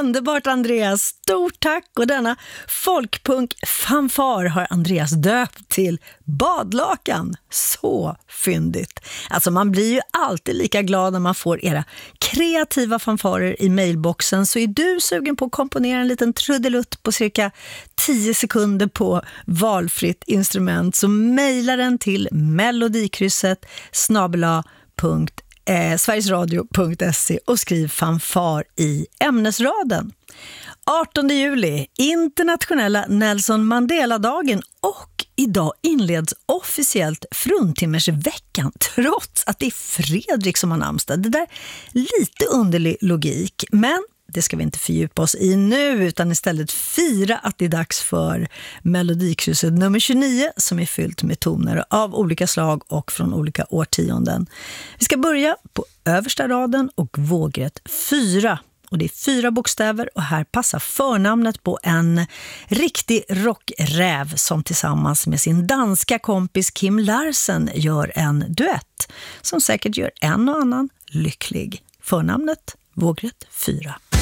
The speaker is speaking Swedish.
Underbart, Andreas. Stort tack. Och denna folkpunk-fanfar har Andreas döpt till Badlakan. Så fyndigt. Alltså man blir ju alltid lika glad när man får era kreativa fanfarer i mailboxen. Så är du sugen på att komponera en liten trudelutt på cirka 10 sekunder på valfritt instrument, så mejla den till melodikrysset @sverigesradio.se och skriv fanfar i ämnesraden. 18 juli, internationella Nelson Mandela-dagen, och idag inleds officiellt fruntimmersveckan trots att det är Fredrik som har namnsdag. Det där lite underlig logik, men det ska vi inte fördjupa oss i nu, utan istället fira att det är dags för Melodikrysset nummer 29 som är fyllt med toner av olika slag och från olika årtionden. Vi ska börja på översta raden och vågrätt 4. Och det är 4 bokstäver, och här passar förnamnet på en riktig rockräv som tillsammans med sin danska kompis Kim Larsen gör en duett som säkert gör en och annan lycklig. Förnamnet vågrätt 4.